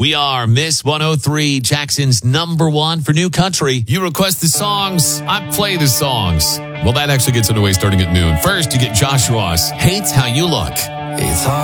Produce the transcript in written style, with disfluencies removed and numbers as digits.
We are Miss 103, Jackson's number one for new country. You request the songs, I play the songs. Well, that actually gets underway starting at noon. First, you get Josh Ross, Hates How You Look. It's hard.